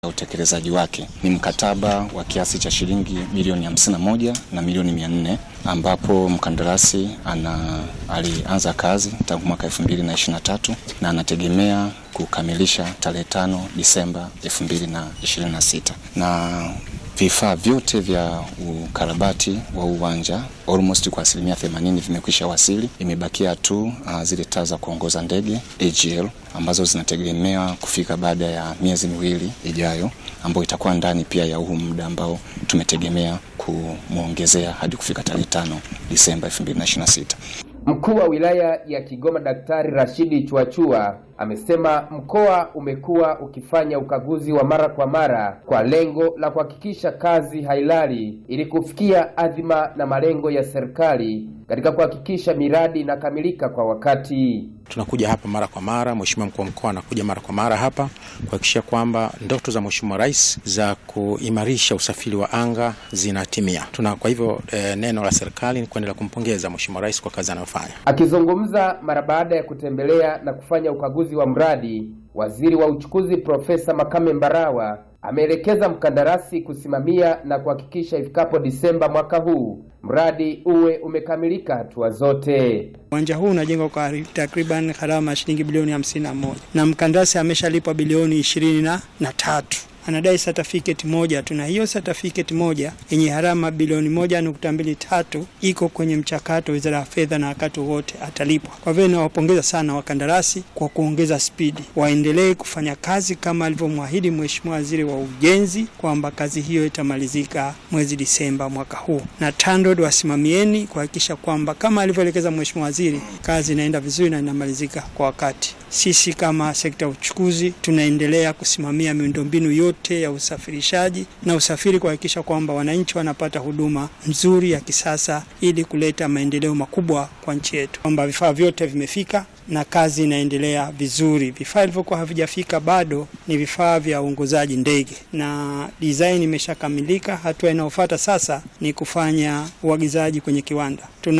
Utekelezaji wake ni mkataba wa kiasi cha shilingi bilioni 51 na milioni 400 ambapo mkandarasi alianza kazi tangu mwaka 2023 na anategemea kukamilisha tarehe 5 Disemba 2026. Na vifaa vyote vya ukarabati wa uwanja almost kwa 80% vimekwisha wasili. Imebakia tu zile taa za kuongoza ndege AGL ambazo zinategemewa kufika baada ya miezi 2 ijayo, ambayo itakuwa ndani pia ya huu muda ambao tumetegemea kumuongezea hadi kufika tarehe 5 Disemba 2026. Mkuu wa wilaya ya Kigoma Daktari Rashidi Chuachua amesema mkoa umekuwa ukifanya ukaguzi wa mara kwa mara kwa lengo la kuhakikisha kazi hailali ili kufikia adhima na malengo ya serikali katika kuhakikisha miradi inakamilika kwa wakati. Tunakuja hapa mara kwa mara, Mheshimiwa Mkuu wa Mkoa anakuja mara kwa mara hapa kuhakikisha kwamba ndoto za Mheshimiwa Rais za kuimarisha usafiri wa anga zinatimia. Kwa hivyo neno la serikali ni kuendelea kumpongeza Mheshimiwa Rais kwa kazi anayofanya. Akizungumza mara baada ya kutembelea na kufanya ukaguzi wa mradi, Waziri wa Uchukuzi Profesa Makame Mbarawa ameelekeza mkandarasi kusimamia na kuhakikisha ifikapo Disemba mwaka huu mradi uwe umekamilika hatua zote. Uwanja huu unajengwa kwa takriban gharama shilingi bilioni 51 na mkandarasi ameshalipwa bilioni 23. Anadai certificate moja tu, na hiyo certificate moja yenye gharama bilioni 1.23 iko kwenye mchakato Wizara ya Fedha na wakati wote atalipwa. Kwa hivyo nawapongeza sana wakandarasi kwa kuongeza spidi. Waendelee kufanya kazi kama alivyomwahidi Mheshimiwa Waziri wa Ujenzi kwamba kazi hiyo itamalizika mwezi Disemba mwaka huu. Na TANROADS wasimamieni kuhakikisha kwamba kama alivyoelekeza Mheshimiwa Waziri, kazi inaenda vizuri na inamalizika kwa wakati. Sisi kama sekta ya uchukuzi tunaendelea kusimamia miundombinu yote ya usafirishaji na usafiri kuhakikisha kwamba wananchi wanapata huduma nzuri ya kisasa ili kuleta maendeleo makubwa kwa nchi yetu. Kwamba vifaa vyote vimefika na kazi inaendelea vizuri. Vifaa vilivyokuwa havijafika bado ni vifaa vya uongozaji ndege na design imeshakamilika. Hatua inayofuata sasa ni kufanya uagizaji kwenye kiwanda.